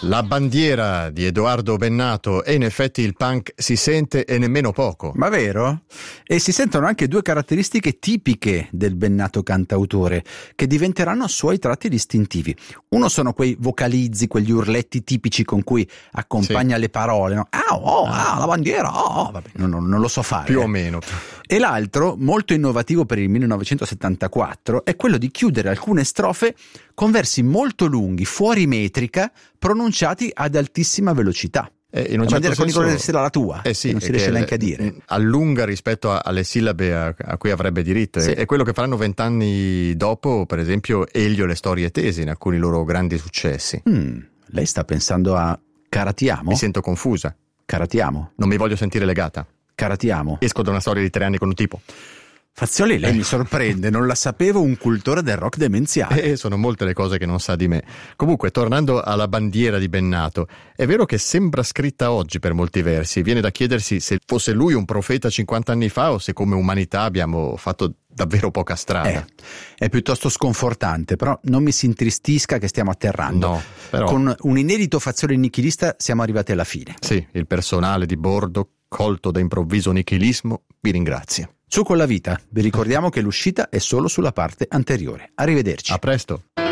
La bandiera di Edoardo Bennato, e in effetti il punk si sente e nemmeno poco. Ma vero? E si sentono anche due caratteristiche tipiche del Bennato cantautore, che diventeranno suoi tratti distintivi. Uno sono quei vocalizzi, quegli urletti tipici con cui accompagna le parole, no? La bandiera, vabbè, non lo so fare. Più o meno. E l'altro, molto innovativo per il 1974, è quello di chiudere alcune strofe con versi molto lunghi, fuori metrica, pronunciati ad altissima velocità. In un certo senso, la tua, sì, non si riesce neanche a dire. Allunga rispetto alle sillabe a cui avrebbe diritto. Sì. È quello che faranno 20 anni dopo, per esempio, Elio e le storie tese, in alcuni loro grandi successi. Lei sta pensando a Cara ti amo? Mi sento confusa. Cara ti amo? Non mi voglio sentire legata. Cara ti amo? Esco da una storia di 3 anni con un tipo. Fazioli, lei mi sorprende, non la sapevo un cultore del rock demenziale. Sono molte le cose che non sa di me. Comunque, tornando alla bandiera di Bennato, è vero che sembra scritta oggi per molti versi. Viene da chiedersi se fosse lui un profeta 50 anni fa o se come umanità abbiamo fatto davvero poca strada. È piuttosto sconfortante, però non mi si intristisca che stiamo atterrando. No, però... Con un inedito Fazioli nichilista siamo arrivati alla fine. Sì, il personale di bordo, colto da improvviso nichilismo, vi ringrazia. Su con la vita, vi ricordiamo che l'uscita è solo sulla parte anteriore. Arrivederci. A presto.